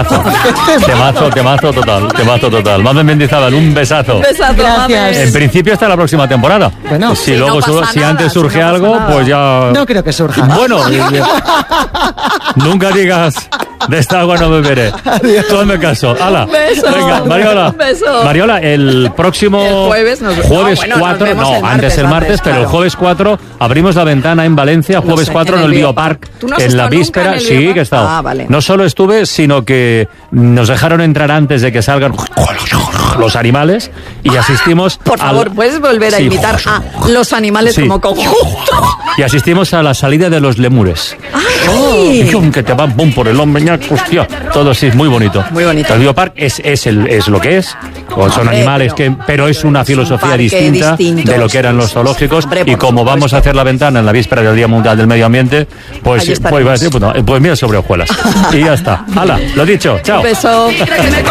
Temazo total. Mamen Mendizábal, un besazo. Gracias. En principio hasta la próxima temporada. Bueno, si antes surge algo, pues ya... No creo que surja. Bueno, nunca digas... De esta agua no beberé. Tú hazme caso. ¡Hala! Beso. Venga, Mariola. Un beso. Mariola, el próximo jueves 4, antes el martes, pero el jueves 4 abrimos la ventana en Valencia, jueves 4 en el Biopark. ¿Tú no has en la estado víspera, nunca en el sí Biopark? que he estado. Ah, vale. No solo estuve, sino que nos dejaron entrar antes de que salgan los animales y asistimos. Por favor, puedes volver a imitar a los animales como y asistimos a la salida de los lemures. ¡Ay! Que te van pum por el hombro, hostia. Todo sí, es muy bonito. Muy bonito. El Biopark es lo que es. Son animales pero es una filosofía distinta de lo que eran los zoológicos. Y como vamos a hacer la ventana en la víspera del Día Mundial del Medio Ambiente, pues mira sobre hojuelas. Y ya está. ¡Hala! Lo dicho. Chao. Un beso.